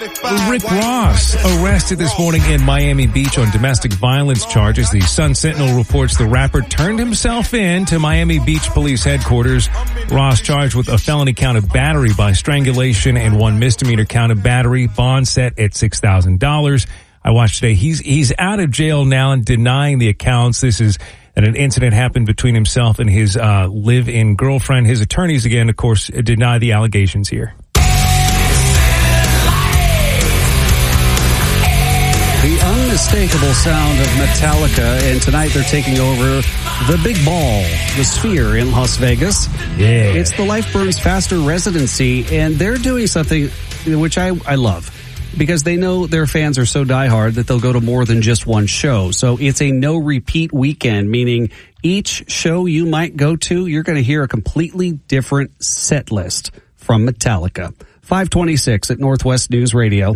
Rick Ross arrested this morning in Miami Beach on domestic violence charges. The Sun-Sentinel reports the rapper turned himself in to Miami Beach Police Headquarters. Ross charged with a felony count of battery by strangulation and one misdemeanor count of battery. Bond set at $6,000. I watched today. He's out of jail now and denying the accounts. This is an incident happened between himself and his live-in girlfriend. His attorneys, again, of course, deny the allegations here. The unmistakable sound of Metallica, and tonight they're taking over the Big Ball, the Sphere in Las Vegas. Yeah. It's the Life Burns Faster residency, and they're doing something which I love, because they know their fans are so diehard that they'll go to more than just one show. So it's a no-repeat weekend, meaning each show you might go to, you're going to hear a completely different set list from Metallica. 526 at Northwest News Radio.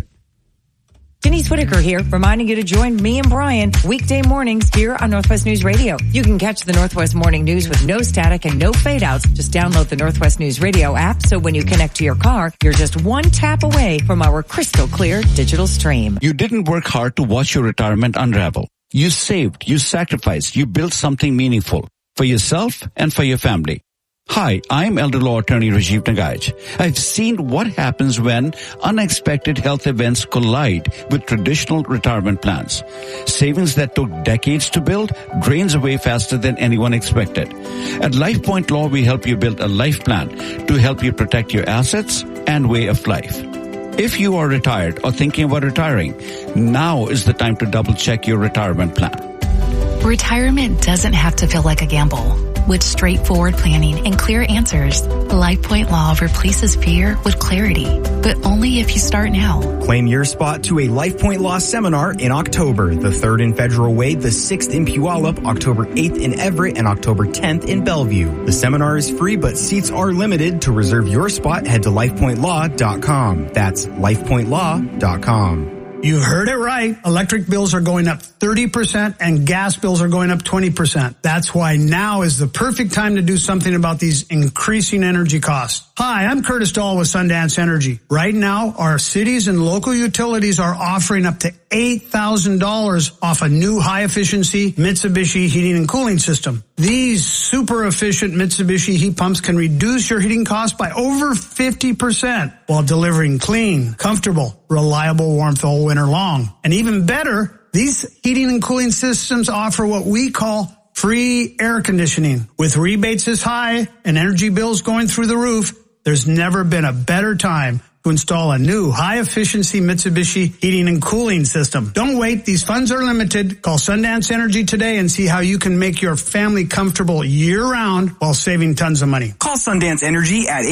Denise Whitaker here, reminding you to join me and Brian weekday mornings here on Northwest News Radio. You can catch the Northwest Morning News with no static and no fade-outs. Just download the Northwest News Radio app, so when you connect to your car, you're just one tap away from our crystal clear digital stream. You didn't work hard to watch your retirement unravel. You saved, you sacrificed, you built something meaningful for yourself and for your family. Hi, I'm elder law attorney Rajiv Nagaj. I've seen what happens when unexpected health events collide with traditional retirement plans. Savings that took decades to build drains away faster than anyone expected. At LifePoint Law, we help you build a life plan to help you protect your assets and way of life. If you are retired or thinking about retiring, now is the time to double-check your retirement plan. Retirement doesn't have to feel like a gamble. With straightforward planning and clear answers, LifePoint Law replaces fear with clarity, but only if you start now. Claim your spot to a LifePoint Law seminar in October, the 3rd in Federal Way, the 6th in Puyallup, October 8th in Everett, and October 10th in Bellevue. The seminar is free, but seats are limited. To reserve your spot, head to lifepointlaw.com. That's lifepointlaw.com. You heard it right. Electric bills are going up 30% and gas bills are going up 20%. That's why now is the perfect time to do something about these increasing energy costs. Hi, I'm Curtis Dahl with Sundance Energy. Right now, our cities and local utilities are offering up to $8,000 off a new high-efficiency Mitsubishi heating and cooling system. These super efficient Mitsubishi heat pumps can reduce your heating costs by over 50% while delivering clean, comfortable, reliable warmth all winter long. And even better, these heating and cooling systems offer what we call free air conditioning. With rebates this high and energy bills going through the roof, there's never been a better time to install a new high-efficiency Mitsubishi heating and cooling system. Don't wait. These funds are limited. Call Sundance Energy today and see how you can make your family comfortable year-round while saving tons of money. Call Sundance Energy at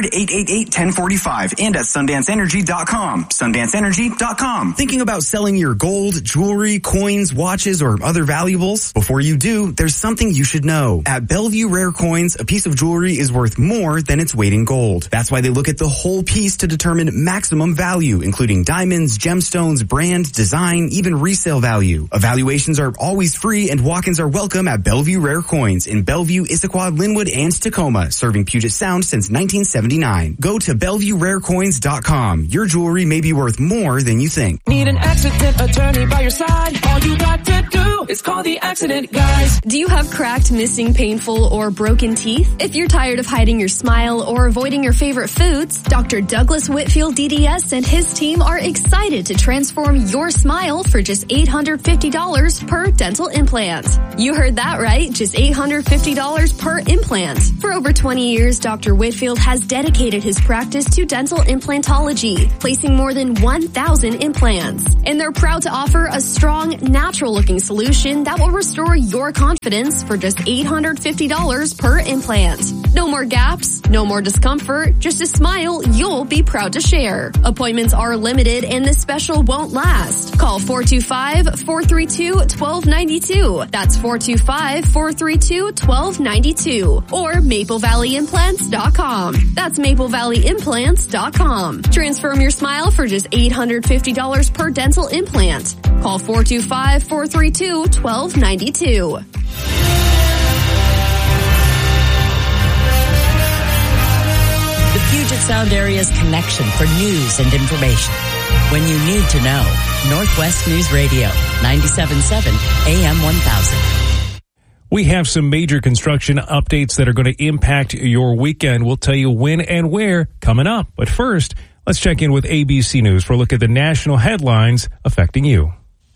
800-888-1045 and at SundanceEnergy.com. SundanceEnergy.com. Thinking about selling your gold, jewelry, coins, watches, or other valuables? Before you do, there's something you should know. At Bellevue Rare Coins, a piece of jewelry is worth more than its weight in gold. That's why they look at the whole piece to determine maximum value, including diamonds, gemstones, brand, design, even resale value. Evaluations are always free and walk-ins are welcome at Bellevue Rare Coins in Bellevue, Issaquah, Linwood, and Tacoma, serving Puget Sound since 1979. Go to BellevueRareCoins.com. Your jewelry may be worth more than you think. Need an accident attorney by your side? All you got to do is call the Accident Guys. Do you have cracked, missing, painful, or broken teeth? If you're tired of hiding your smile or avoiding your favorite foods, Dr. Douglas Whitfield DDS and his team are excited to transform your smile for just $850 per dental implant. You heard that right, just $850 per implant. For over 20 years, Dr. Whitfield has dedicated his practice to dental implantology, placing more than 1,000 implants. And they're proud to offer a strong, natural-looking solution that will restore your confidence for just $850 per implant. No more gaps, no more discomfort, just a smile you'll be proud to share. Appointments are limited and this special won't last. Call 425-432-1292. That's 425-432-1292. Or MapleValleyImplants.com. That's MapleValleyImplants.com. Transform your smile for just $850 per dental implant. Call 425-432-1292. The Puget Sound area's connection for news and information. When you need to know. Northwest News Radio, 97.7 AM 1000. We have some major construction updates that are going to impact your weekend. We'll tell you when and where coming up. But first, let's check in with ABC News for a look at the national headlines affecting you.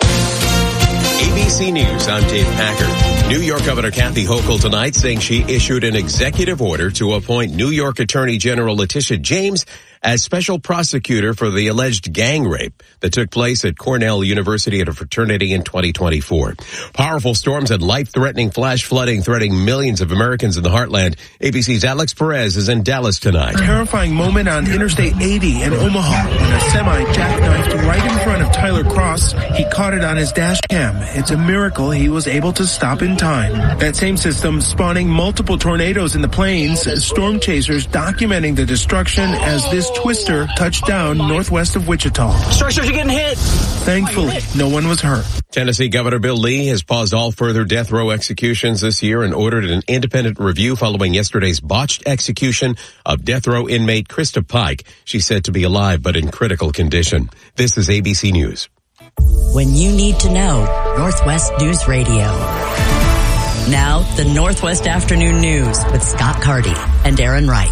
ABC News, I'm Dave Packard. New York Governor Kathy Hochul tonight saying she issued an executive order to appoint New York Attorney General Letitia James as special prosecutor for the alleged gang rape that took place at Cornell University at a fraternity in 2024. Powerful storms and life-threatening flash flooding threatening millions of Americans in the heartland. ABC's Alex Perez is in Dallas tonight. Terrifying moment on Interstate 80 in Omaha when a semi jackknifed right in front of Tyler Cross. He caught it on his dash cam. It's a miracle he was able to stop in time. That same system spawning multiple tornadoes in the plains, storm chasers documenting the destruction as this twister touched down northwest of Wichita. Structures are getting hit. Thankfully, no one was hurt. Tennessee Governor Bill Lee has paused all further death row executions this year and ordered an independent review following yesterday's botched execution of death row inmate Krista Pike. She's said to be alive but in critical condition. This is ABC News. When you need to know, Northwest News Radio. Now, the Northwest Afternoon News with Scott Carty and Aaron Wright.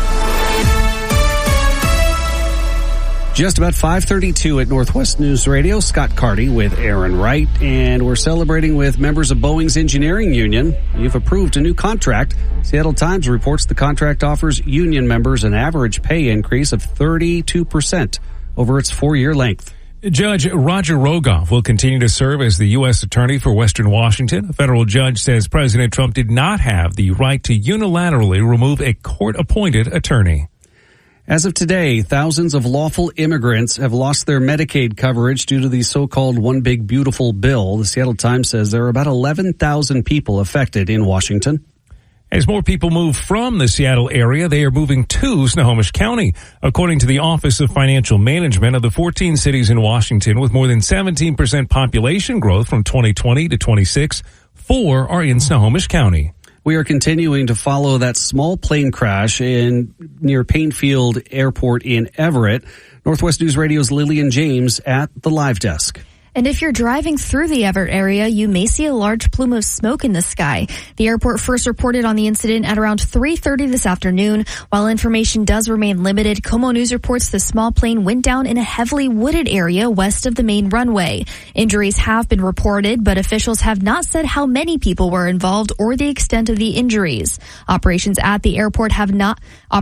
Just about 5:32 at Northwest News Radio. Scott Carty with Aaron Wright, and we're celebrating with members of Boeing's engineering union. You've approved a new contract. Seattle Times reports the contract offers union members an average pay increase of 32% over its 4-year length. Judge Roger Rogoff will continue to serve as the U.S. Attorney for Western Washington. A federal judge says President Trump did not have the right to unilaterally remove a court-appointed attorney. As of today, thousands of lawful immigrants have lost their Medicaid coverage due to the so-called One Big Beautiful Bill. The Seattle Times says there are about 11,000 people affected in Washington. As more people move from the Seattle area, they are moving to Snohomish County. According to the Office of Financial Management, of the 14 cities in Washington with more than 17% population growth from 2020 to 26, 4 are in Snohomish County. We are continuing to follow that small plane crash near Painfield Airport in Everett. Northwest News Radio's Lillian James at the live desk. And if you're driving through the Everett area, you may see a large plume of smoke in the sky. The airport first reported on the incident at around 3:30 this afternoon. While information does remain limited, KOMO News reports the small plane went down in a heavily wooded area west of the main runway. Injuries have been reported, but officials have not said how many people were involved or the extent of the injuries. Operations at the airport have not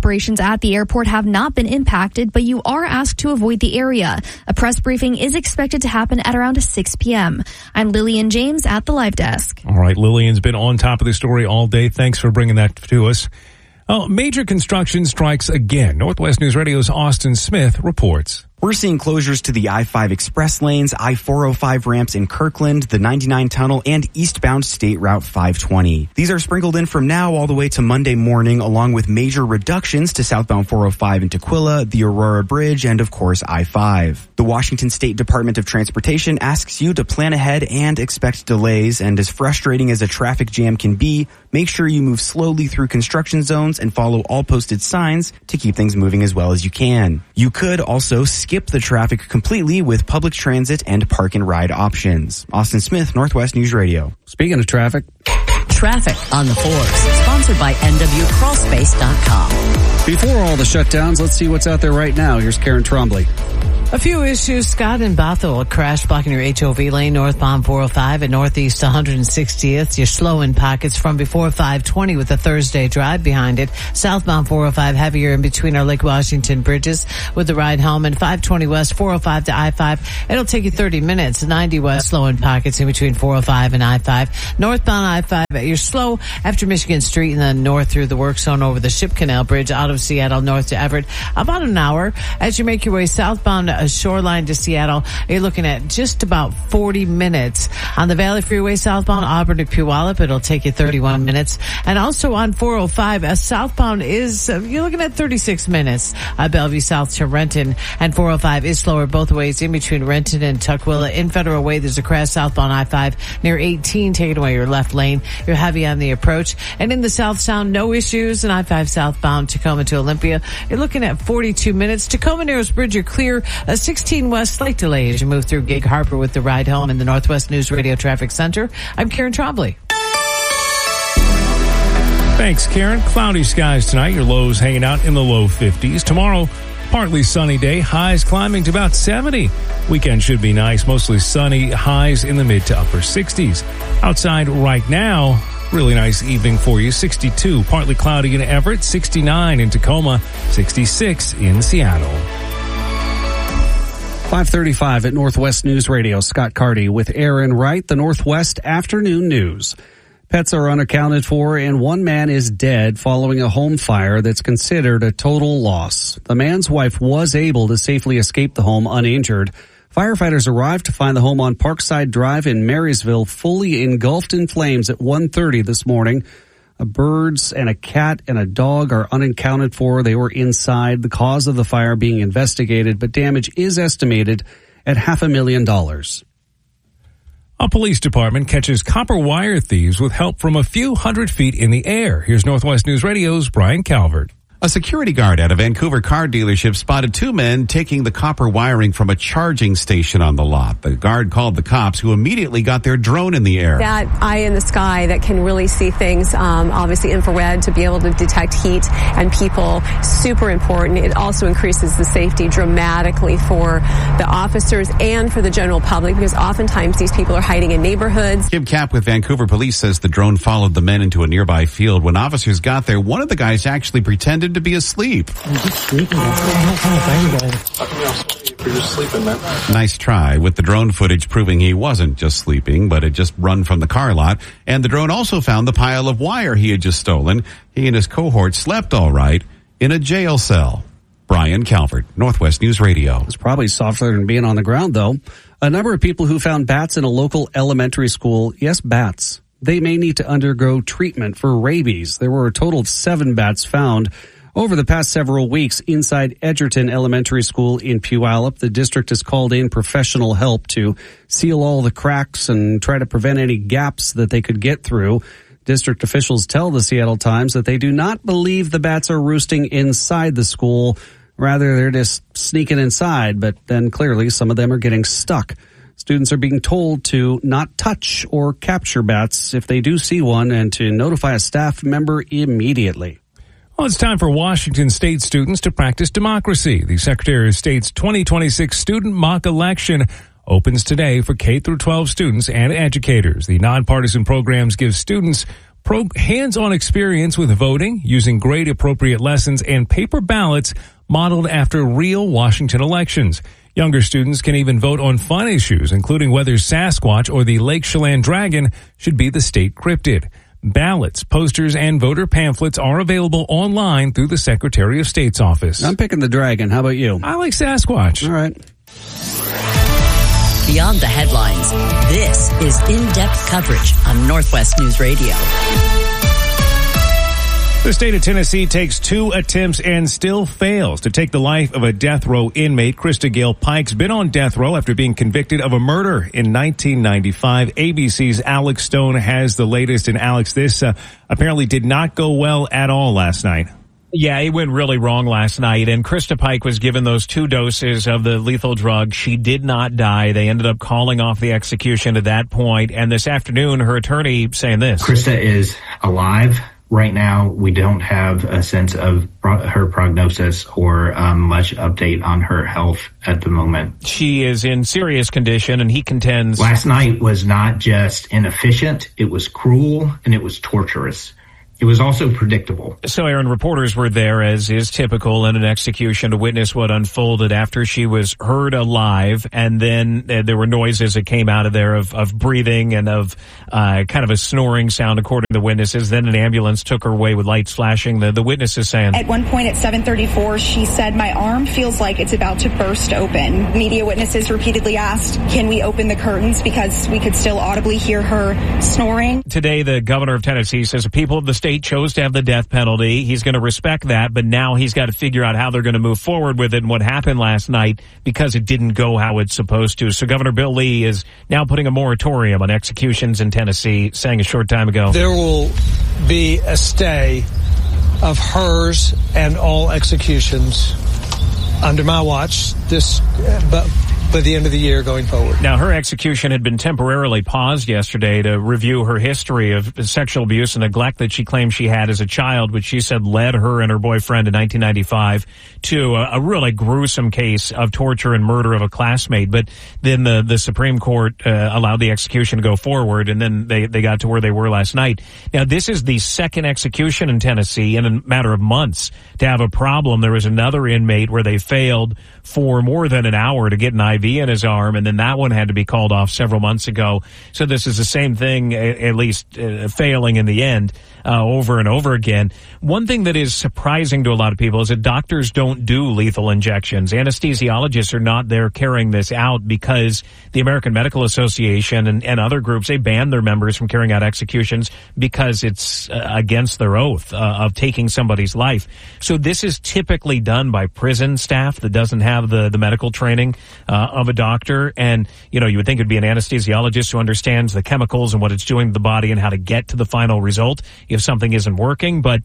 been impacted, but you are asked to avoid the area. A press briefing is expected to happen at around 6 p.m. I'm Lillian James at the live desk. All right, Lillian's been on top of the story all day. Thanks for bringing that to us. Oh, major construction strikes again. Northwest News Radio's Austin Smith reports. We're seeing closures to the I-5 express lanes, I-405 ramps in Kirkland, the 99 tunnel, and eastbound State Route 520. These are sprinkled in from now all the way to Monday morning, along with major reductions to southbound 405 in Tukwila, the Aurora Bridge, and of course I-5. The Washington State Department of Transportation asks you to plan ahead and expect delays, and as frustrating as a traffic jam can be, make sure you move slowly through construction zones and follow all posted signs to keep things moving as well as you can. You could also skip the traffic completely with public transit and park and ride options. Austin Smith, Northwest News Radio. Speaking of traffic. Traffic on the 4s, sponsored by NWCrawlspace.com. Before all the shutdowns, let's see what's out there right now. Here's Karen Trombley. A few issues. Scott and Bothell, a crash blocking your HOV lane northbound 405 at Northeast 160th. You're slow in pockets from before 520 with a Thursday drive behind it. Southbound 405 heavier in between our Lake Washington bridges with the ride home. And 520 west 405 to I-5. It'll take you 30 minutes. 90 west slow in pockets in between 405 and I-5. Northbound I-5, you're slow after Michigan Street and then north through the work zone over the Ship Canal Bridge out of Seattle north to Everett. About an hour as you make your way southbound Shoreline to Seattle. You're looking at just about 40 minutes. On the Valley Freeway southbound Auburn to Puyallup, it'll take you 31 minutes. And also on 405, southbound is, you're looking at 36 minutes. Bellevue south to Renton, and 405 is slower both ways in between Renton and Tukwila. In Federal Way, there's a crash southbound I-5 near 18, taking away your left lane. You're heavy on the approach. And in the South Sound, no issues. And I-5 southbound Tacoma to Olympia, you're looking at 42 minutes. Tacoma Narrows Bridge, you're clear A 16 West slight delay as you move through Gig Harbor with the ride home in the Northwest News Radio Traffic Center. I'm Karen Trombley. Thanks, Karen. Cloudy skies tonight. Your lows hanging out in the low 50s. Tomorrow, partly sunny day. Highs climbing to about 70. Weekend should be nice. Mostly sunny. Highs in the mid to upper 60s. Outside right now, really nice evening for you. 62. Partly cloudy in Everett. 69 in Tacoma. 66 in Seattle. 5:35 at Northwest News Radio. Scott Carty with Aaron Wright, the Northwest Afternoon News. Pets are unaccounted for, and one man is dead following a home fire that's considered a total loss. The man's wife was able to safely escape the home uninjured. Firefighters arrived to find the home on Parkside Drive in Marysville fully engulfed in flames at 1:30 this morning. Birds and a cat and a dog are unaccounted for. They were inside. The cause of the fire being investigated, but damage is estimated at $500,000. A police department catches copper wire thieves with help from a few hundred feet in the air. Here's Northwest News Radio's Brian Calvert. A security guard at a Vancouver car dealership spotted two men taking the copper wiring from a charging station on the lot. The guard called the cops, who immediately got their drone in the air. That eye in the sky that can really see things, obviously infrared to be able to detect heat and people, super important. It also increases the safety dramatically for the officers and for the general public, because oftentimes these people are hiding in neighborhoods. Kim Kapp with Vancouver Police says the drone followed the men into a nearby field. When officers got there, one of the guys actually pretended to be asleep. Nice try, with the drone footage proving he wasn't just sleeping, but had just run from the car lot. And the drone also found the pile of wire he had just stolen. He and his cohort slept all right in a jail cell. Brian Calvert, Northwest News Radio. It's probably softer than being on the ground, though. A number of people who found bats in a local elementary school, yes, bats, they may need to undergo treatment for rabies. There were a total of 7 bats found over the past several weeks inside Edgerton Elementary School in Puyallup. The district has called in professional help to seal all the cracks and try to prevent any gaps that they could get through. District officials tell the Seattle Times that they do not believe the bats are roosting inside the school. Rather, they're just sneaking inside, but then clearly some of them are getting stuck. Students are being told to not touch or capture bats if they do see one, and to notify a staff member immediately. Well, it's time for Washington State students to practice democracy. The Secretary of State's 2026 student mock election opens today for K-12 students and educators. The nonpartisan programs give students hands-on experience with voting, using grade-appropriate lessons and paper ballots modeled after real Washington elections. Younger students can even vote on fun issues, including whether Sasquatch or the Lake Chelan Dragon should be the state cryptid. Ballots, posters, and voter pamphlets are available online through the Secretary of State's office. I'm picking the dragon. How about you? I like Sasquatch. All right. Beyond the headlines, this is in-depth coverage on Northwest News Radio. The state of Tennessee takes 2 attempts and still fails to take the life of a death row inmate. Krista Gale Pike's been on death row after being convicted of a murder in 1995. ABC's Alex Stone has the latest. And Alex, this apparently did not go well at all last night. Yeah, it went really wrong last night, and Krista Pike was given those 2 doses of the lethal drug. She did not die. They ended up calling off the execution at that point, and this afternoon, her attorney saying this. Krista is alive. Right now, we don't have a sense of her prognosis or much update on her health at the moment. She is in serious condition, and he contends. Last night was not just inefficient, it was cruel, and it was torturous. It was also predictable. So, Aaron, reporters were there, as is typical in an execution, to witness what unfolded after she was heard alive. And then there were noises that came out of there of breathing and of kind of a snoring sound, according to witnesses. Then an ambulance took her away with lights flashing. The witnesses saying, at one point at 7:34, she said, "My arm feels like it's about to burst open." Media witnesses repeatedly asked, "Can we open the curtains?" because we could still audibly hear her snoring. Today, the governor of Tennessee says the people of the state chose to have the death penalty. He's going to respect that, but now he's got to figure out how they're going to move forward with it and what happened last night, because it didn't go how it's supposed to. So Governor Bill Lee is now putting a moratorium on executions in Tennessee, saying a short time ago, there will be a stay of hers and all executions under my watch by the end of the year going forward. Now, her execution had been temporarily paused yesterday to review her history of sexual abuse and neglect that she claimed she had as a child, which she said led her and her boyfriend in 1995 to a really gruesome case of torture and murder of a classmate. But then the Supreme Court allowed the execution to go forward, and then they got to where they were last night. Now, this is the second execution in Tennessee in a matter of months to have a problem. There was another inmate where they failed for more than an hour to get an IV in his arm, and then that one had to be called off several months ago. So this is the same thing, at least failing in the end, over and over again. One thing that is surprising to a lot of people is that doctors don't do lethal injections. Anesthesiologists are not there carrying this out because the American Medical Association and other groups, they ban their members from carrying out executions because it's against their oath of taking somebody's life. So this is typically done by prison staff that doesn't have the medical training of a doctor. And, you would think it'd be an anesthesiologist who understands the chemicals and what it's doing to the body and how to get to the final result if something isn't working. But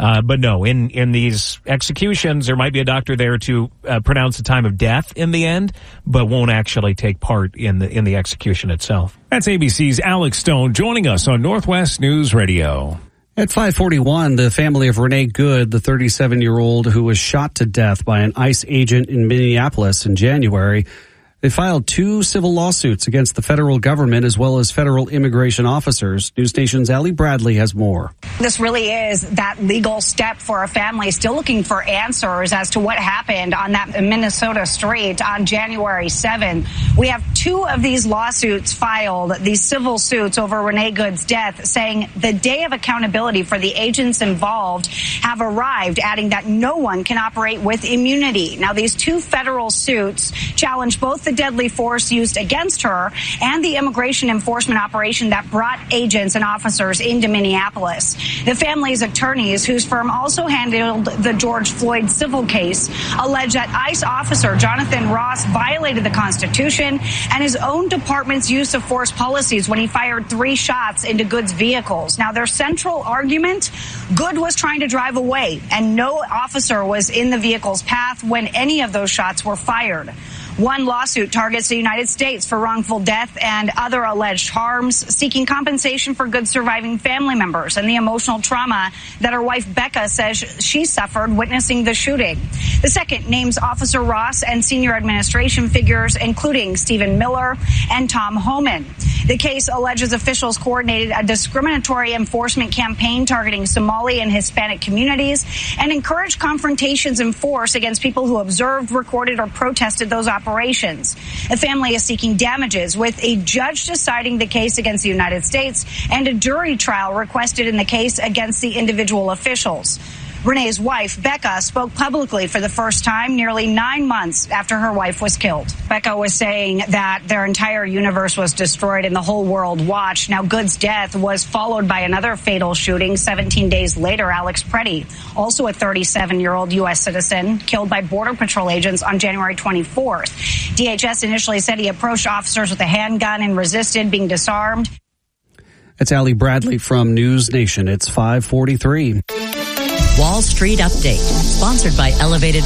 no, in these executions, there might be a doctor there to pronounce the time of death in the end, but won't actually take part in the execution itself. That's ABC's Alex Stone joining us on Northwest News Radio. At 5:41, the family of Renee Good, the 37-year-old who was shot to death by an ICE agent in Minneapolis in January, they filed 2 civil lawsuits against the federal government as well as federal immigration officers. News Nation's Allie Bradley has more. This really is that legal step for a family still looking for answers as to what happened on that Minnesota street on January 7th. We have 2 of these lawsuits filed, these civil suits over Renee Good's death, saying the day of accountability for the agents involved have arrived, adding that no one can operate with immunity. Now, these 2 federal suits challenge both the deadly force used against her and the immigration enforcement operation that brought agents and officers into Minneapolis. The family's attorneys, whose firm also handled the George Floyd civil case, allege that ICE officer Jonathan Ross violated the Constitution and his own department's use of force policies when he fired 3 shots into Good's vehicles. Now, their central argument, Good was trying to drive away and no officer was in the vehicle's path when any of those shots were fired. One lawsuit targets the United States for wrongful death and other alleged harms, seeking compensation for Good's surviving family members and the emotional trauma that her wife Becca says she suffered witnessing the shooting. The second names Officer Ross and senior administration figures, including Stephen Miller and Tom Homan. The case alleges officials coordinated a discriminatory enforcement campaign targeting Somali and Hispanic communities and encouraged confrontations and force against people who observed, recorded, or protested those operations. The family is seeking damages, with a judge deciding the case against the United States and a jury trial requested in the case against the individual officials. Renee's wife, Becca, spoke publicly for the first time nearly 9 months after her wife was killed. Becca was saying that their entire universe was destroyed and the whole world watched. Now, Good's death was followed by another fatal shooting 17 days later. Alex Preddy, also a 37-year-old U.S. citizen, killed by Border Patrol agents on January 24th. DHS initially said he approached officers with a handgun and resisted being disarmed. That's Allie Bradley from News Nation. It's 5:43. Wall Street Update, sponsored by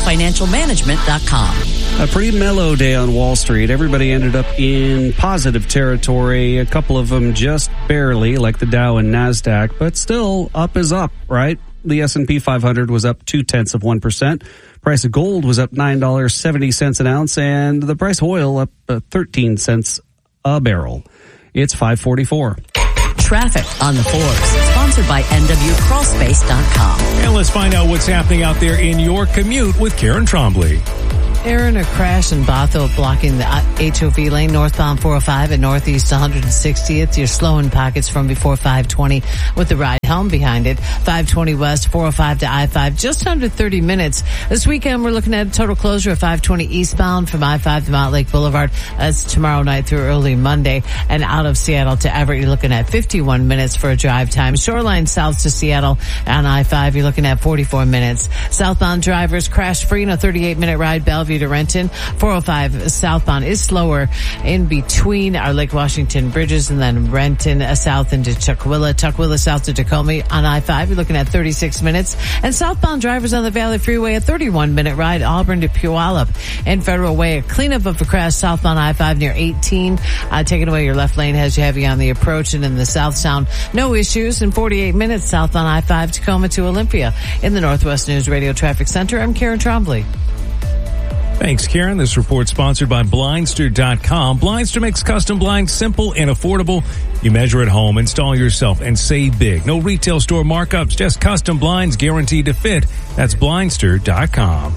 ElevatedFinancialManagement.com. A pretty mellow day on Wall Street. Everybody ended up in positive territory. A couple of them just barely, like the Dow and NASDAQ, but still up is up, right? The S&P 500 was up 0.2%. Price of gold was up $9.70 an ounce, and the price of oil up 13 cents a barrel. It's 5:44. Traffic on the fours, sponsored by NWCrawlspace.com. And let's find out what's happening out there in your commute with Karen Trombley. Aaron, a crash in Bothell blocking the HOV lane northbound 405 at Northeast 160th. You're slow in pockets from before 520 with the ride home behind it. 520 west, 405 to I-5, just under 30 minutes. This weekend, we're looking at a total closure of 520 eastbound from I-5 to Mount Lake Boulevard. That's tomorrow night through early Monday. And out of Seattle to Everett, you're looking at 51 minutes for a drive time. Shoreline south to Seattle on I-5, you're looking at 44 minutes. Southbound drivers crash free in a 38-minute ride. Bellevue Bellevue to Renton. 405 southbound is slower in between our Lake Washington bridges, and then Renton south into Tukwila south to Tacoma on I-5. You're looking at 36 minutes. And southbound drivers on the Valley Freeway, a 31-minute ride, Auburn to Puyallup. And Federal Way, a cleanup of a crash southbound I-5 near 18. Taking away your left lane has you heavy on the approach, and in the south sound, no issues. In 48 minutes, southbound I-5 Tacoma to Olympia. In the Northwest News Radio Traffic Center, I'm Karen Trombley. Thanks, Karen. This report sponsored by Blindster.com. Blindster makes custom blinds simple and affordable. You measure at home, install yourself, and save big. No retail store markups, just custom blinds guaranteed to fit. That's Blindster.com.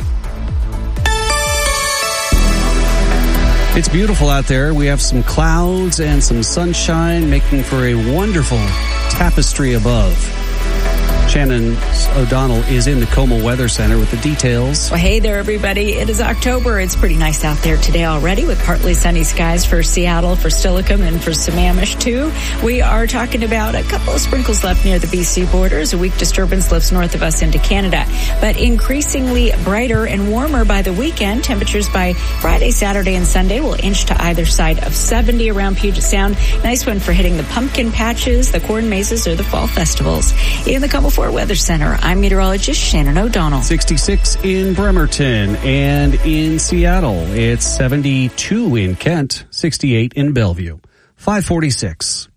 It's beautiful out there. We have some clouds and some sunshine, making for a wonderful tapestry above. Shannon O'Donnell is in the Como Weather Center with the details. Well, hey there, everybody. It is October. It's pretty nice out there today already with partly sunny skies for Seattle, for Steilacoom, and for Sammamish, too. We are talking about a couple of sprinkles left near the BC borders. A weak disturbance lifts north of us into Canada, but increasingly brighter and warmer by the weekend. Temperatures by Friday, Saturday, and Sunday will inch to either side of 70 around Puget Sound. Nice one for hitting the pumpkin patches, the corn mazes, or the fall festivals. In the Como Weather Center, I'm meteorologist Shannon O'Donnell. 66 in Bremerton, and in Seattle, it's 72 in Kent, 68 in Bellevue. 546.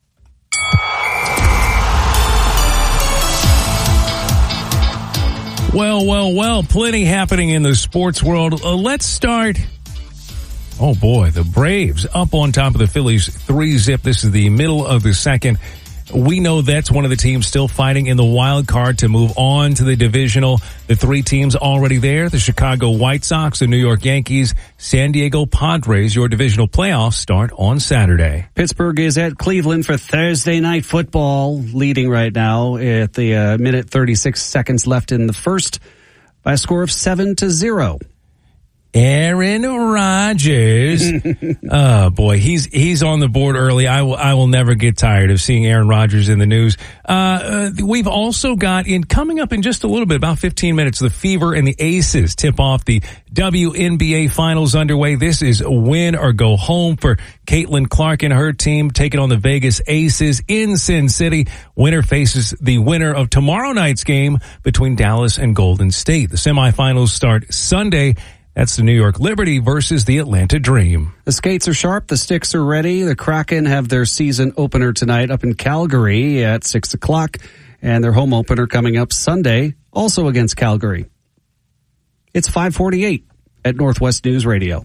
Well, plenty happening in the sports world. Let's start. Oh boy, the Braves up on top of the Phillies 3-0. This is the middle of the second. We know that's one of the teams still fighting in the wild card to move on to the divisional. The three teams already there, the Chicago White Sox, the New York Yankees, San Diego Padres. Your divisional playoffs start on Saturday. Pittsburgh is at Cleveland for Thursday night football, leading right now at the minute 36 seconds left in the first by a score of 7-0. Aaron Rodgers. Oh boy, he's on the board early. I will never get tired of seeing Aaron Rodgers in the news. We've also got coming up in just a little bit, about 15 minutes, the Fever and the Aces tip off the WNBA finals underway. This is win or go home for Caitlin Clark and her team, taking on the Vegas Aces in Sin City. Winner faces the winner of tomorrow night's game between Dallas and Golden State. The semifinals start Sunday. That's the New York Liberty versus the Atlanta Dream. The skates are sharp. The sticks are ready. The Kraken have their season opener tonight up in Calgary at 6 o'clock, and their home opener coming up Sunday, also against Calgary. It's 5:48 at Northwest News Radio.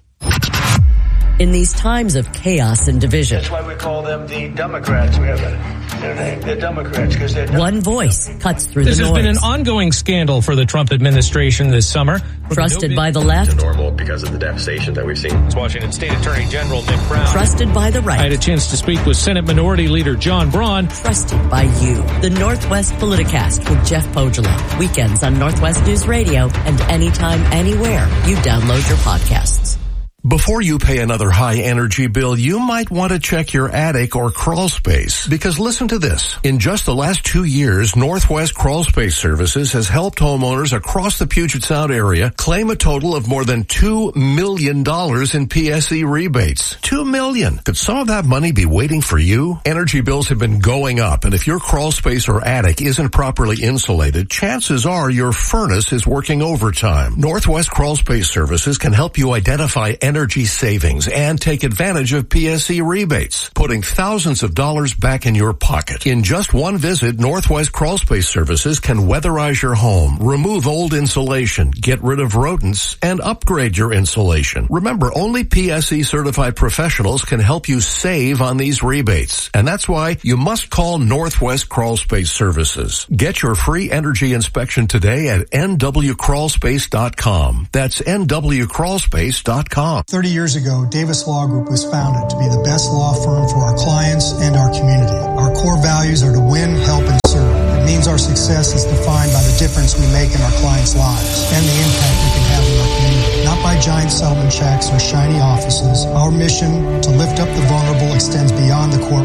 In these times of chaos and division, that's why we call them the Democrats. We have their name, the Democrats, because they're one voice cuts through the noise. This has been an ongoing scandal for the Trump administration this summer. Trusted by the left. It's normal because of the devastation that we've seen. It's Washington State Attorney General Nick Brown. Trusted by the right. I had a chance to speak with Senate Minority Leader John Braun. Trusted by you. The Northwest Politicast with Jeff Pogula. Weekends on Northwest News Radio and anytime, anywhere you download your podcasts. Before you pay another high-energy bill, you might want to check your attic or crawl space. Because listen to this. In just the last 2 years, Northwest Crawl Space Services has helped homeowners across the Puget Sound area claim a total of more than $2 million in PSE rebates. $2 million. Could some of that money be waiting for you? Energy bills have been going up, and if your crawl space or attic isn't properly insulated, chances are your furnace is working overtime. Northwest Crawl Space Services can help you identify energy savings and take advantage of PSE rebates, putting thousands of dollars back in your pocket. In just one visit, Northwest Crawl Space Services can weatherize your home, remove old insulation, get rid of rodents, and upgrade your insulation. Remember, only PSE certified professionals can help you save on these rebates, and that's why you must call Northwest Crawl Space Services. Get your free energy inspection today at nwcrawlspace.com. That's nwcrawlspace.com. 30 years ago, Davis Law Group was founded to be the best law firm for our clients and our community. Our core values are to win, help, and serve. It means our success is defined by the difference we make in our clients' lives and the impact we can have in our community. Not by giant settlement checks or shiny offices. Our mission to lift up the vulnerable extends beyond the courtroom to our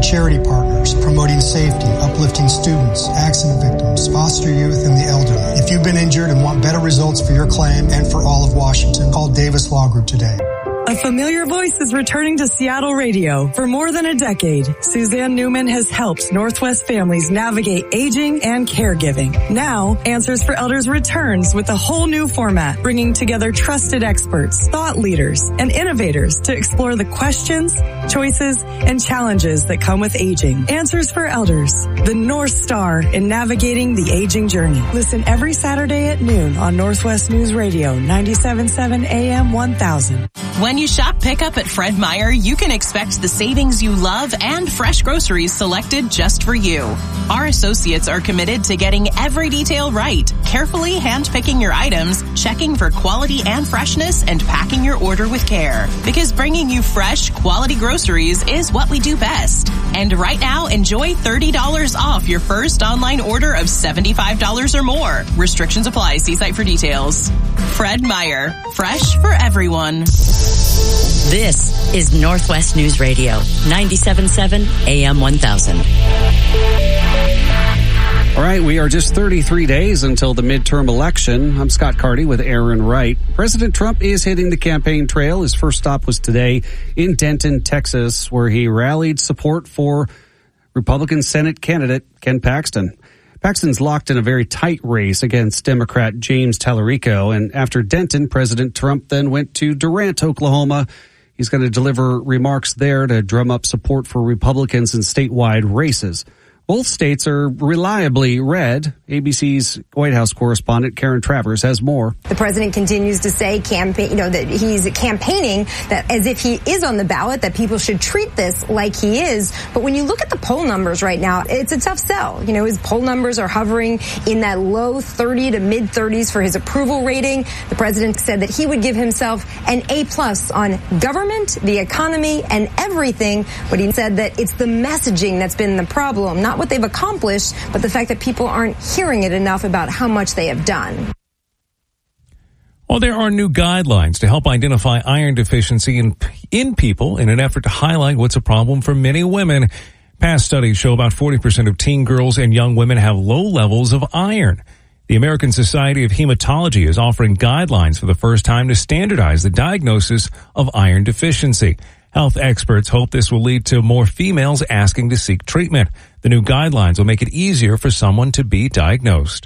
charity partners, promoting safety, uplifting students, accident victims, foster youth, and the elderly. If you've been injured and want better results for your claim and for all of Washington, call Davis Law Group today. A familiar voice is returning to Seattle radio. For more than a decade, Suzanne Newman has helped Northwest families navigate aging and caregiving. Now, Answers for Elders returns with a whole new format, bringing together trusted experts, thought leaders, and innovators to explore the questions, choices, and challenges that come with aging. Answers for Elders, the North Star in navigating the aging journey. Listen every Saturday at noon on Northwest News Radio, 97.7 AM 1000. When you shop pickup at Fred Meyer, you can expect the savings you love and fresh groceries selected just for you. Our associates are committed to getting every detail right, carefully handpicking your items, checking for quality and freshness, and packing your order with care. Because bringing you fresh, quality groceries is what we do best. And right now, enjoy $30 off your first online order of $75 or more. Restrictions apply. See site for details. Fred Meyer. Fresh for everyone. This is Northwest News Radio, 97.7 AM 1000. All right, we are just 33 days until the midterm election. I'm Scott Carty with Aaron Wright. President Trump is hitting the campaign trail. His first stop was today in Denton, Texas, where he rallied support for Republican Senate candidate Ken Paxton. Paxton's locked in a very tight race against Democrat James Tallarico. And after Denton, President Trump then went to Durant, Oklahoma. He's going to deliver remarks there to drum up support for Republicans in statewide races. Both states are reliably red. ABC's White House correspondent Karen Travers has more. The president continues to say that he's campaigning that as if he is on the ballot, that people should treat this like he is. But when you look at the poll numbers right now, it's a tough sell. His poll numbers are hovering in that low 30 to mid 30s for his approval rating. The president said that he would give himself an A+ on government, the economy, and everything. But he said that it's the messaging that's been the problem, not what they've accomplished, but the fact that people aren't hearing it enough about how much they have done. Well, there are new guidelines to help identify iron deficiency in people in an effort to highlight what's a problem for many women. Past studies show about 40% of teen girls and young women have low levels of iron. The American Society of Hematology is offering guidelines for the first time to standardize the diagnosis of iron deficiency. Health experts hope this will lead to more females asking to seek treatment. The new guidelines will make it easier for someone to be diagnosed.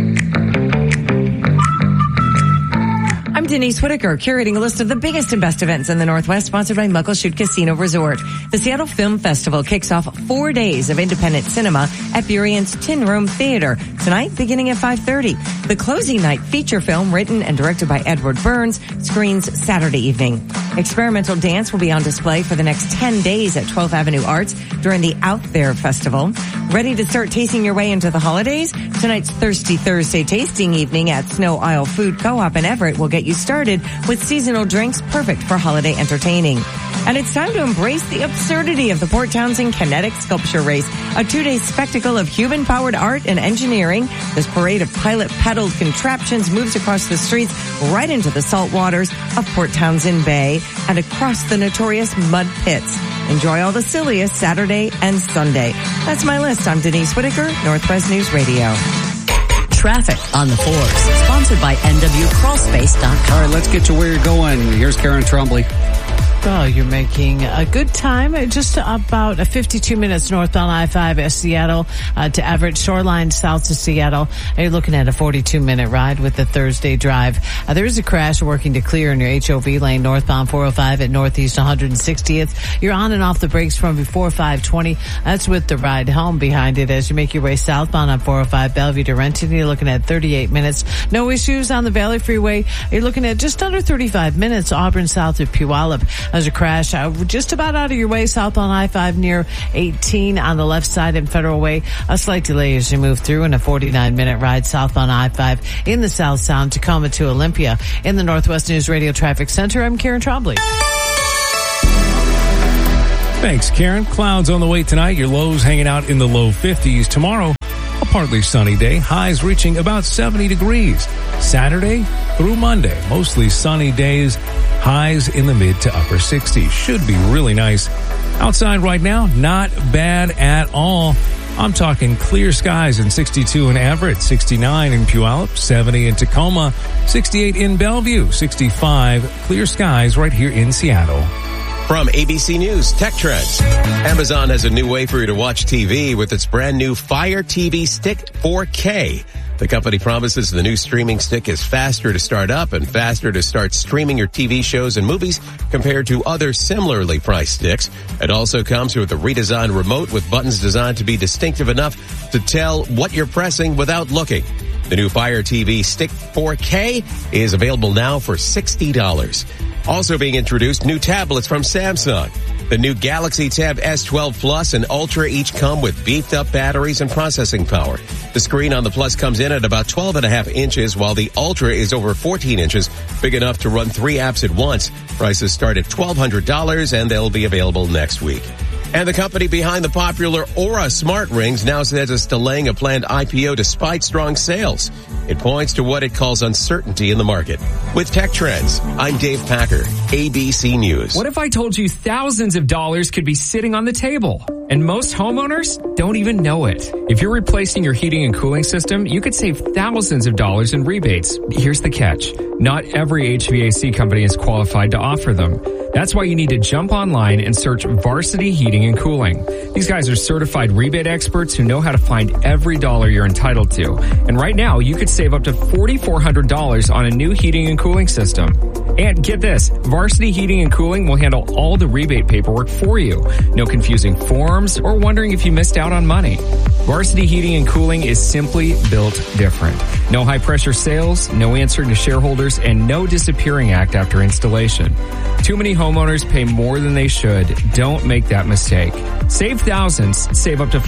I'm Denise Whitaker, curating a list of the biggest and best events in the Northwest, sponsored by Muckleshoot Casino Resort. The Seattle Film Festival kicks off 4 days of independent cinema at Burien's Tin Room Theater tonight, beginning at 5:30. The closing night feature film, written and directed by Edward Burns, screens Saturday evening. Experimental dance will be on display for the next 10 days at 12th Avenue Arts during the Out There Festival. Ready to start tasting your way into the holidays? Tonight's Thirsty Thursday tasting evening at Snow Isle Food Co-op in Everett will get you started with seasonal drinks perfect for holiday entertaining. And it's time to embrace the absurdity of the Port Townsend Kinetic Sculpture Race, a 2-day spectacle of human-powered art and engineering. This parade of pilot-pedaled contraptions moves across the streets right into the salt waters of Port Townsend Bay and across the notorious mud pits. Enjoy all the silliest Saturday and Sunday. That's my list. I'm Denise Whitaker, Northwest News Radio. Traffic on the 4s, sponsored by NWCrawlspace.com. All right, let's get to where you're going. Here's Karen Trombley. Oh, you're making a good time. Just about 52 minutes northbound I-5 at Seattle to Everett, Shoreline south to Seattle. You're looking at a 42-minute ride with the Thursday drive. There is a crash working to clear in your HOV lane northbound 405 at Northeast 160th. You're on and off the brakes from before 520. That's with the ride home behind it as you make your way southbound on 405 Bellevue to Renton. You're looking at 38 minutes. No issues on the Valley Freeway. You're looking at just under 35 minutes Auburn south of Puyallup. There's a crash just about out of your way south on I-5 near 18 on the left side in Federal Way. A slight delay as you move through, and a 49-minute ride south on I-5 in the South Sound, Tacoma to Olympia. In the Northwest News Radio Traffic Center, I'm Karen Trombley. Thanks, Karen. Clouds on the way tonight. Your lows hanging out in the low 50s. Tomorrow, a partly sunny day, highs reaching about 70 degrees. Saturday through Monday, mostly sunny days, highs in the mid to upper 60s. Should be really nice. Outside right now, not bad at all. I'm talking clear skies in 62 in Everett, 69 in Puyallup, 70 in Tacoma, 68 in Bellevue, 65 clear skies right here in Seattle. From ABC News Tech Trends. Amazon has a new way for you to watch TV with its brand new Fire TV Stick 4K. The company promises the new streaming stick is faster to start up and faster to start streaming your TV shows and movies compared to other similarly priced sticks. It also comes with a redesigned remote with buttons designed to be distinctive enough to tell what you're pressing without looking. The new Fire TV Stick 4K is available now for $60. Also being introduced, new tablets from Samsung. The new Galaxy Tab S12 Plus and Ultra each come with beefed up batteries and processing power. The screen on the Plus comes in at about 12.5 inches, while the Ultra is over 14 inches, big enough to run 3 apps at once. Prices start at $1,200 and they'll be available next week. And the company behind the popular Aura smart rings now says it's delaying a planned IPO despite strong sales. It points to what it calls uncertainty in the market. With Tech Trends, I'm Dave Packer, ABC News. What if I told you thousands of dollars could be sitting on the table? And most homeowners don't even know it. If you're replacing your heating and cooling system, you could save thousands of dollars in rebates. Here's the catch. Not every HVAC company is qualified to offer them. That's why you need to jump online and search Varsity Heating and Cooling. These guys are certified rebate experts who know how to find every dollar you're entitled to. And right now, you could save up to $4,400 on a new heating and cooling system. And get this, Varsity Heating and Cooling will handle all the rebate paperwork for you. No confusing forms or wondering if you missed out on money. Varsity Heating and Cooling is simply built different. No high pressure sales, no answering to shareholders, and no disappearing act after installation. Too many homeowners pay more than they should. Don't make that mistake. Save thousands. Save up to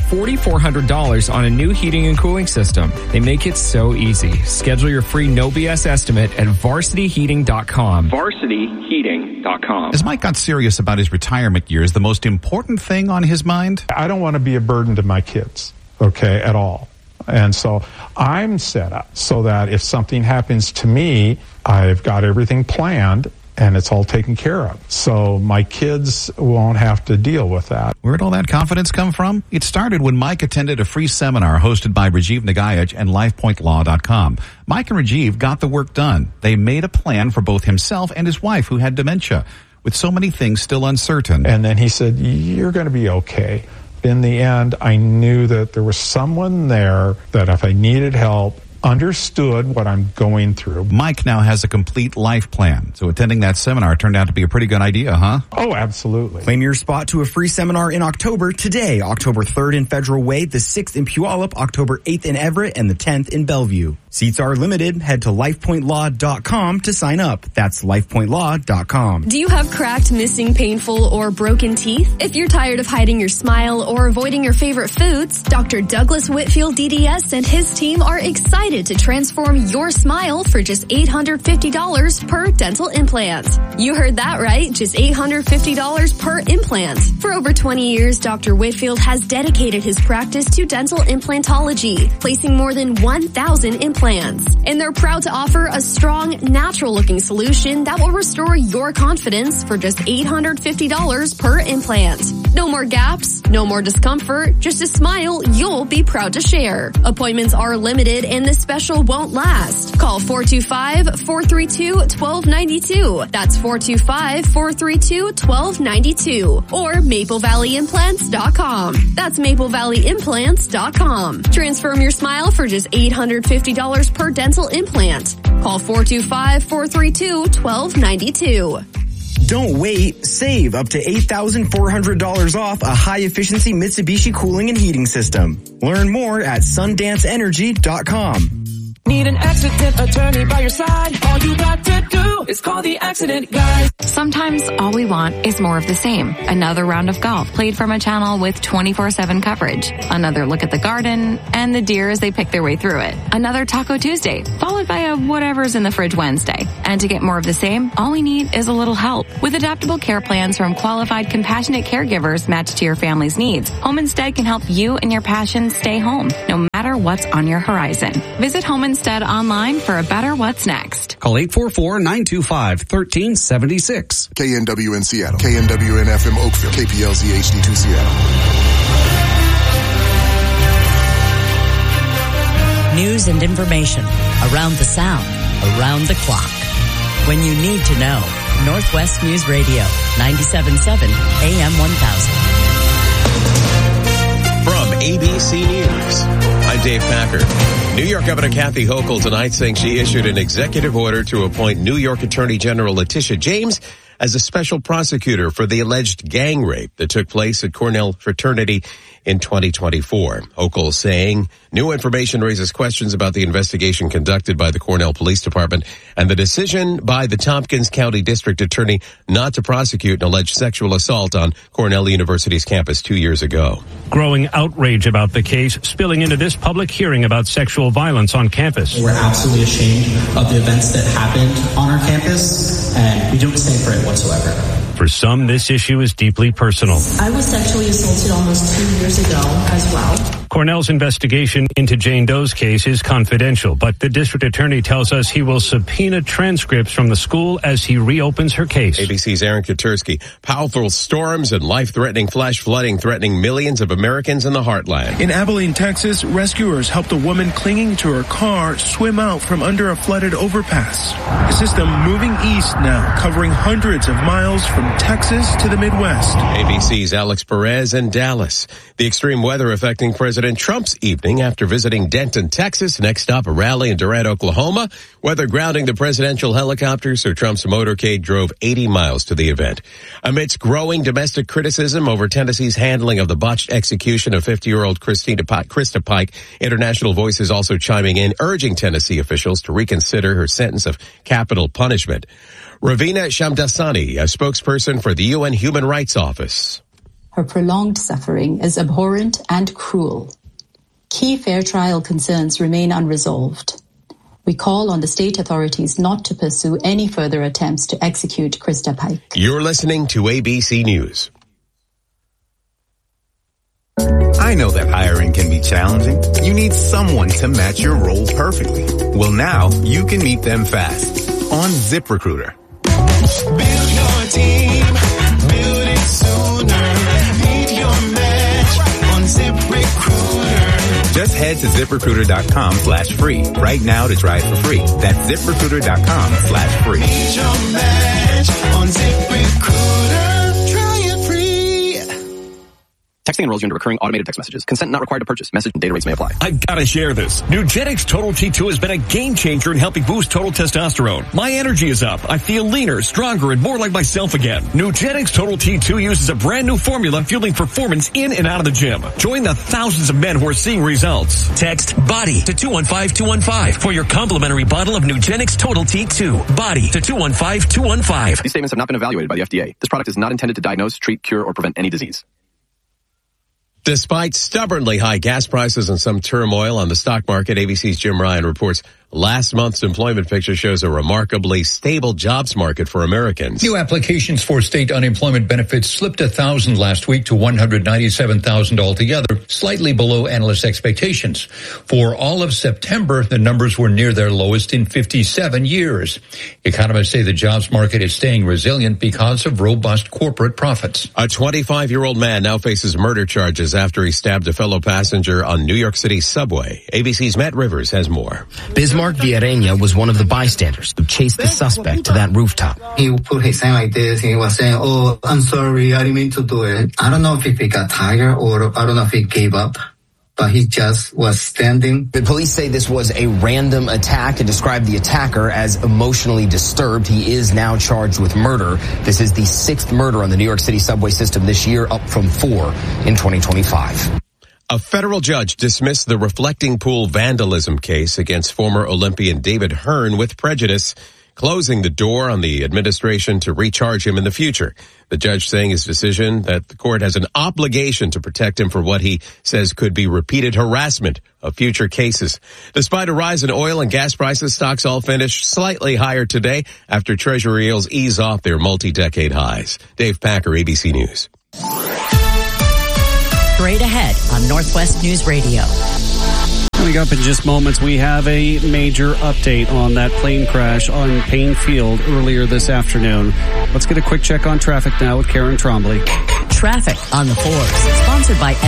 $4,400 on a new heating and cooling system. They make it so easy. Schedule your free no BS estimate at varsityheating.com. varsityheating.com. As Mike got serious about his retirement years, the most important thing on his mind? I don't want to be a burden to my kids, okay, at all. And so I'm set up so that if something happens to me, I've got everything planned and it's all taken care of. So my kids won't have to deal with that. Where'd all that confidence come from? It started when Mike attended a free seminar hosted by Rajiv Nagayaj and LifePointLaw.com. Mike and Rajiv got the work done. They made a plan for both himself and his wife who had dementia, with so many things still uncertain. And then he said, you're going to be okay. In the end, I knew that there was someone there that if I needed help, understood what I'm going through. Mike now has a complete life plan, so attending that seminar turned out to be a pretty good idea, huh? Oh, absolutely. Claim your spot to a free seminar in October today, October 3rd in Federal Way, the 6th in Puyallup, October 8th in Everett, and the 10th in Bellevue. Seats are limited. Head to lifepointlaw.com to sign up. That's lifepointlaw.com. Do you have cracked, missing, painful, or broken teeth? If you're tired of hiding your smile or avoiding your favorite foods, Dr. Douglas Whitfield DDS and his team are excited to transform your smile for just $850 per dental implant. You heard that right, just $850 per implant. For over 20 years, Dr. Whitfield has dedicated his practice to dental implantology, placing more than 1,000 implants. And they're proud to offer a strong, natural-looking solution that will restore your confidence for just $850 per implant. No more gaps, no more discomfort, just a smile you'll be proud to share. Appointments are limited and this special won't last. Call 425-432-1292. That's 425-432-1292. Or MapleValleyImplants.com. That's MapleValleyImplants.com. Transform your smile for just $850 per dental implant. Call 425-432-1292. Don't wait. Save up to $8,400 off a high-efficiency Mitsubishi cooling and heating system. Learn more at SundanceEnergy.com. Need an accident attorney by your side? All you got to do is call the Accident Guys. Sometimes all we want is more of the same. Another round of golf played from a channel with 24/7 coverage. Another look at the garden and the deer as they pick their way through it. Another Taco Tuesday, followed by a whatever's in the fridge Wednesday. And to get more of the same, all we need is a little help. With adaptable care plans from qualified, compassionate caregivers matched to your family's needs, Home Instead can help you and your passions stay home, no matter what's on your horizon. Visit Home Instead online for a better what's next. Call 844-925-1376. KNW in Seattle. KNWN FM Oakville. KPLZ HD2 Seattle. News and information around the sound, around the clock. When you need to know, Northwest News Radio, 97.7 AM 1000. From ABC News, I'm Dave Packer. New York Governor Kathy Hochul tonight saying she issued an executive order to appoint New York Attorney General Letitia James as a special prosecutor for the alleged gang rape that took place at Cornell Fraternity in 2024. Hochul saying new information raises questions about the investigation conducted by the Cornell Police Department and the decision by the Tompkins County District Attorney not to prosecute an alleged sexual assault on Cornell University's campus 2 years ago. Growing outrage about the case spilling into this public hearing about sexual violence on campus. We're absolutely ashamed of the events that happened on our campus, and we don't stand for it whatsoever. For some, this issue is deeply personal. I was sexually assaulted almost 2 years ago as well. Cornell's investigation into Jane Doe's case is confidential, but the district attorney tells us he will subpoena transcripts from the school as he reopens her case. ABC's Aaron Katersky. Powerful storms and life-threatening flash flooding threatening millions of Americans in the heartland. In Abilene, Texas, rescuers helped a woman clinging to her car swim out from under a flooded overpass. The system moving east now, covering hundreds of miles from Texas to the Midwest. ABC's Alex Perez in Dallas. The extreme weather affecting President Trump's evening after visiting Denton, Texas. Next stop, a rally in Durant, Oklahoma. Weather grounding the presidential helicopter, so Trump's motorcade drove 80 miles to the event. Amidst growing domestic criticism over Tennessee's handling of the botched execution of 50-year-old Krista Pike, international voices also chiming in, urging Tennessee officials to reconsider her sentence of capital punishment. Ravina Shamdasani, a spokesperson for the UN Human Rights Office. Her prolonged suffering is abhorrent and cruel. Key fair trial concerns remain unresolved. We call on the state authorities not to pursue any further attempts to execute Krista Pike. You're listening to ABC News. I know that hiring can be challenging. You need someone to match your role perfectly. Well, now you can meet them fast on ZipRecruiter. Build your team, build it sooner. Meet your match on ZipRecruiter. Just head to ZipRecruiter.com/free right now to try it for free. That's ZipRecruiter.com/free. Meet your match on ZipRecruiter. Try it free. Texting enrolls you into recurring automated text messages. Consent not required to purchase. Message and data rates may apply. I've got to share this. Nugenix Total T2 has been a game changer in helping boost total testosterone. My energy is up. I feel leaner, stronger, and more like myself again. Nugenix Total T2 uses a brand new formula fueling performance in and out of the gym. Join the thousands of men who are seeing results. Text BODY to 215-215 for your complimentary bottle of Nugenix Total T2. BODY to 215-215. These statements have not been evaluated by the FDA. This product is not intended to diagnose, treat, cure, or prevent any disease. Despite stubbornly high gas prices and some turmoil on the stock market, ABC's Jim Ryan reports last month's employment picture shows a remarkably stable jobs market for Americans. New applications for state unemployment benefits slipped 1,000 last week to 197,000 altogether, slightly below analyst expectations. For all of September, the numbers were near their lowest in 57 years. Economists say the jobs market is staying resilient because of robust corporate profits. A 25-year-old man now faces murder charges after he stabbed a fellow passenger on New York City's subway. ABC's Matt Rivers has more. Bismarck Villarreña was one of the bystanders who chased the suspect to that rooftop. He put his hand like this and he was saying, "Oh, I'm sorry, I didn't mean to do it." I don't know if he got tired or I don't know if he gave up, but he just was standing. The police say this was a random attack and described the attacker as emotionally disturbed. He is now charged with murder. This is the 6th murder on the New York City subway system this year, up from 4 in 2025. A federal judge dismissed the reflecting pool vandalism case against former Olympian David Hearn with prejudice, closing the door on the administration to recharge him in the future. The judge saying his decision that the court has an obligation to protect him for what he says could be repeated harassment of future cases. Despite a rise in oil and gas prices, stocks all finished slightly higher today after Treasury yields ease off their multi-decade highs. Dave Packer, ABC News. Straight ahead on Northwest News Radio. Coming up in just moments, we have a major update on that plane crash on Payne Field earlier this afternoon. Let's get a quick check on traffic now with Karen Trombley. Traffic on the 4s, sponsored by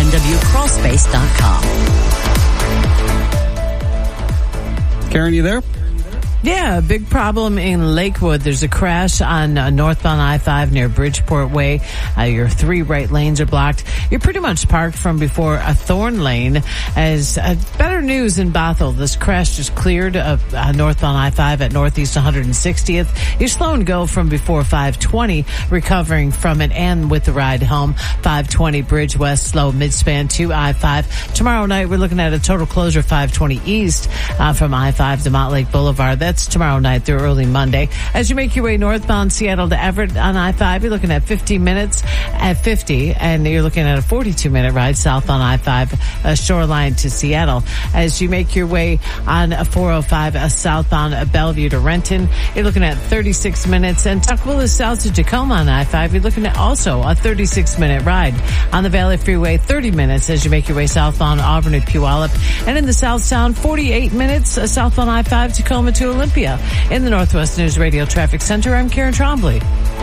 NWCrawlspace.com. Karen, you there? Yeah, a big problem in Lakewood. There's a crash on northbound I-5 near Bridgeport Way. Your 3 right lanes are blocked. You're pretty much parked from before a Thorn Lane. As better news in Bothell, this crash just cleared northbound I-5 at Northeast 160th. You're slow and go from before 520, recovering from it and with the ride home. 520 Bridge West, slow midspan to I-5. Tomorrow night, we're looking at a total closure 520 East from I-5 to Montlake Boulevard. That's tomorrow night through early Monday. As you make your way northbound Seattle to Everett on I-5, you're looking at 50 minutes at 50, and you're looking at a 42-minute ride south on I-5 Shoreline to Seattle. As you make your way on 405 southbound Bellevue to Renton, you're looking at 36 minutes, and Tukwila south to Tacoma on I-5, you're looking at also a 36-minute ride. On the Valley Freeway, 30 minutes as you make your way southbound Auburn to Puyallup, and in the South Sound, 48 minutes southbound I-5 Tacoma to Olympia. In the Northwest News Radio Traffic Center, I'm Karen Trombley.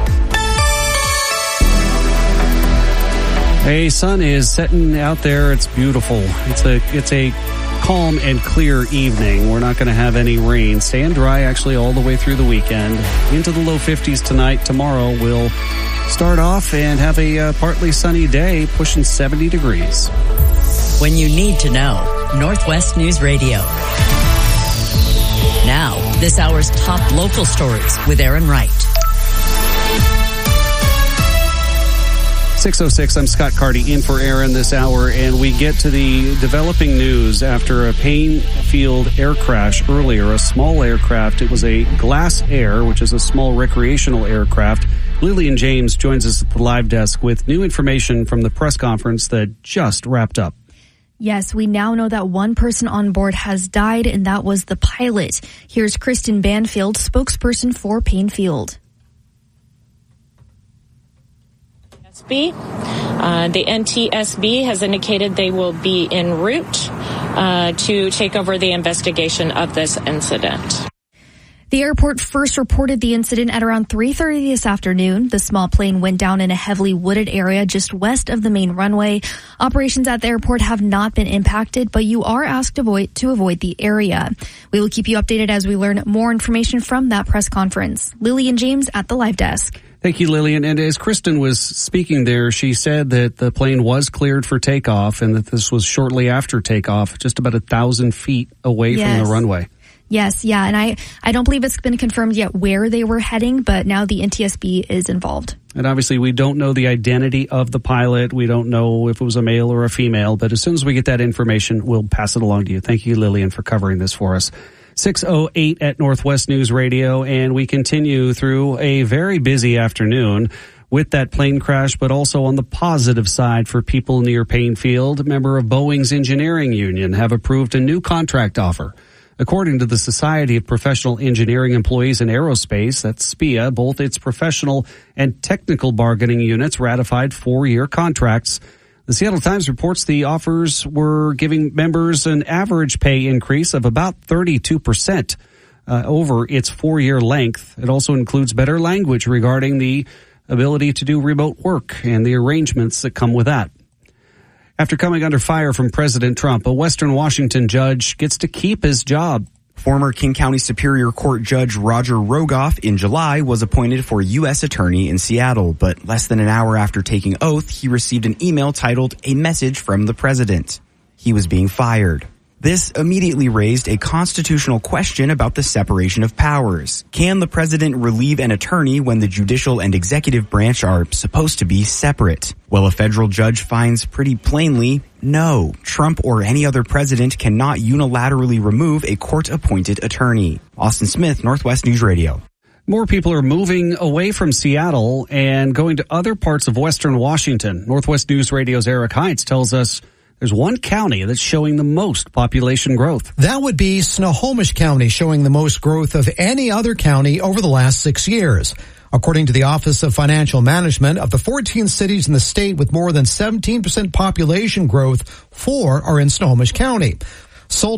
Hey, sun is setting out there. It's beautiful. It's a calm and clear evening. We're not going to have any rain. Staying dry actually all the way through the weekend. Into the low 50s tonight. Tomorrow we'll start off and have a partly sunny day, pushing 70 degrees. When you need to know, Northwest News Radio. Now, this hour's top local stories with Aaron Wright. 6:06, I'm Scott Carty in for Aaron this hour, and we get to the developing news after a Payne Field air crash earlier, a small aircraft. It was a Glass Air, which is a small recreational aircraft. Lillian James joins us at the live desk with new information from the press conference that just wrapped up. Yes, we now know that one person on board has died, and that was the pilot. Here's Kristen Banfield, spokesperson for Payne Field. The NTSB has indicated they will be en route to take over the investigation of this incident. The airport first reported the incident at around 3:30 this afternoon. The small plane went down in a heavily wooded area just west of the main runway. Operations at the airport have not been impacted, but you are asked to avoid the area. We will keep you updated as we learn more information from that press conference. Lillian James at the live desk. Thank you, Lillian. And as Kristen was speaking there, she said that the plane was cleared for takeoff and that this was shortly after takeoff, just about 1,000 feet away from the runway. Yes, yeah, and I don't believe it's been confirmed yet where they were heading, but now the NTSB is involved. And obviously we don't know the identity of the pilot. We don't know if it was a male or a female, but as soon as we get that information, we'll pass it along to you. Thank you, Lillian, for covering this for us. 6:08 at Northwest News Radio, and we continue through a very busy afternoon with that plane crash, but also on the positive side for people near Payne Field. A member of Boeing's engineering union have approved a new contract offer. According to the Society of Professional Engineering Employees in Aerospace, that's SPEA, both its professional and technical bargaining units ratified 4-year contracts. The Seattle Times reports the offers were giving members an average pay increase of about 32% over its 4-year length. It also includes better language regarding the ability to do remote work and the arrangements that come with that. After coming under fire from President Trump, a Western Washington judge gets to keep his job. Former King County Superior Court Judge Roger Rogoff in July was appointed for U.S. Attorney in Seattle, but less than an hour after taking oath, he received an email titled "A Message from the President." He was being fired. This immediately raised a constitutional question about the separation of powers. Can the president relieve an attorney when the judicial and executive branch are supposed to be separate? Well, a federal judge finds pretty plainly, no. Trump or any other president cannot unilaterally remove a court-appointed attorney. Austin Smith, Northwest News Radio. More people are moving away from Seattle and going to other parts of western Washington. Northwest News Radio's Eric Heitz tells us there's one county that's showing the most population growth. That would be Snohomish County, showing the most growth of any other county over the last 6 years. According to the Office of Financial Management, of the 14 cities in the state with more than 17% population growth, 4 are in Snohomish County. Salt